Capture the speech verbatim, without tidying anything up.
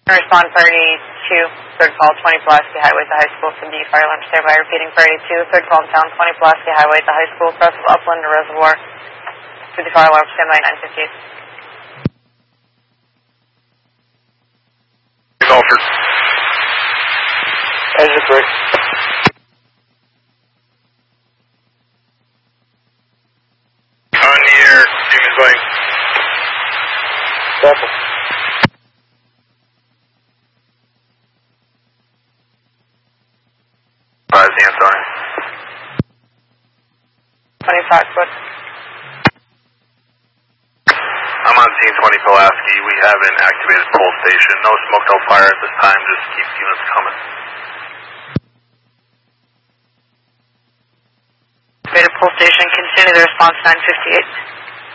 Respond priority two, third call, twenty Pulaski Highway at the high school, Cindy, fire alarm standby. Repeating priority two, third call in town, twenty Pulaski Highway at the high school, cross of Upland to Reservoir. Cindy, fire alarm standby, nine fifty-eight. Golfer. Engine three. On near Jimmy's Way. Careful. Five, hands on. twenty-five foot. I'm on scene twenty Pulaski. We have an activated pole station. No smoke, no fire at this time. Just keep units coming. Activated pole station. Continue the response nine fifty-eight.